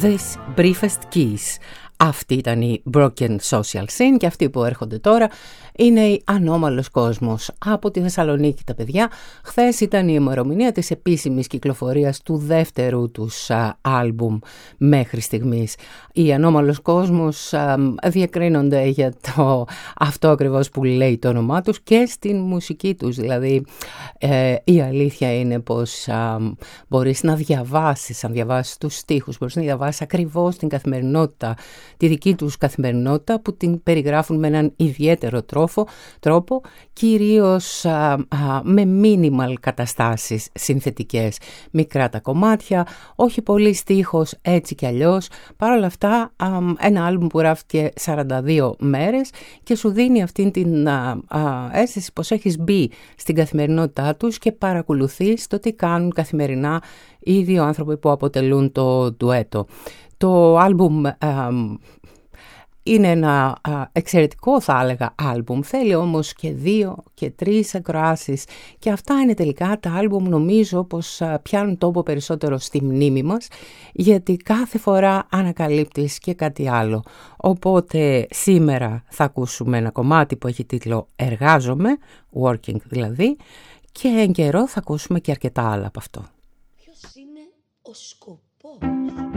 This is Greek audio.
This Briefest Kiss. Αυτή ήταν η Broken Social Scene και αυτοί που έρχονται τώρα είναι η Ανώμαλος Κόσμος από τη Θεσσαλονίκη τα παιδιά. Χθες ήταν η ημερομηνία της επίσημης κυκλοφορίας του δεύτερου τους άλμπουμ μέχρι στιγμής. Οι Ανώμαλος Κόσμος διακρίνονται για αυτό ακριβώς που λέει το όνομά τους και στην μουσική τους. Δηλαδή η αλήθεια είναι πως μπορείς να διαβάσεις, αν διαβάσεις τους στίχους, μπορείς να διαβάσεις ακριβώς την καθημερινότητα, τη δική τους καθημερινότητα που την περιγράφουν με έναν ιδιαίτερο τρόπο, κυρίως με minimal καταστάσεις συνθετικές, μικρά τα κομμάτια, όχι πολύ στίχος έτσι κι αλλιώς. Παρ' όλα αυτά ένα άλμπουμ που γράφτηκε 42 μέρες και σου δίνει αυτήν την αίσθηση πως έχεις μπει στην καθημερινότητά τους και παρακολουθείς το τι κάνουν καθημερινά οι δύο άνθρωποι που αποτελούν το ντουέτο. Το άλμπουμ είναι ένα εξαιρετικό, θα έλεγα, άλμπουμ. Θέλει όμως και 2 και 3 ακροάσεις και αυτά είναι τελικά τα άλμπουμ, νομίζω πως πιάνουν τόπο περισσότερο στη μνήμη μας, γιατί κάθε φορά ανακαλύπτεις και κάτι άλλο. Οπότε σήμερα θα ακούσουμε ένα κομμάτι που έχει τίτλο «Εργάζομαι», working δηλαδή, και εν καιρό θα ακούσουμε και αρκετά άλλα από αυτό. Ποιος είναι ο σκοπός?